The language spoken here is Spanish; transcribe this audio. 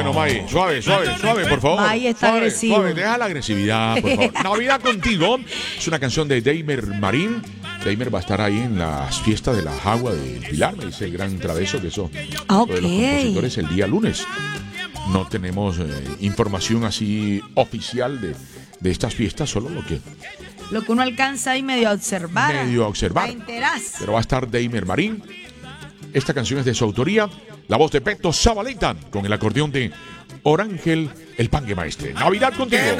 no, May. Suave, por favor. May está agresivo. Suave, deja la agresividad, por favor. Navidad contigo es una canción de Deimer Marín. Deimer va a estar ahí en las fiestas de la Jagua de Pilar, me dice el gran traveso, que eso lo de los compositores el día lunes. No tenemos información así oficial de estas fiestas, solo lo que uno alcanza ahí medio a observar. Te enterás. Pero va a estar Deimer Marín. Esta canción es de su autoría. La voz de Beto Zabaleta con el acordeón de Orángel, el pangue maestre. Navidad contigo.